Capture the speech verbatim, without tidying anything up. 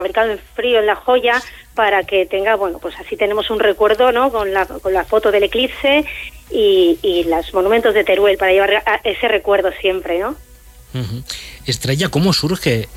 fabricado en frío en La Joya, para que tenga, bueno, pues así tenemos un recuerdo, ¿no? Con la, con la foto del eclipse y, y los monumentos de Teruel, para llevar ese recuerdo siempre, ¿no? Uh-huh. Estrella, ¿cómo surge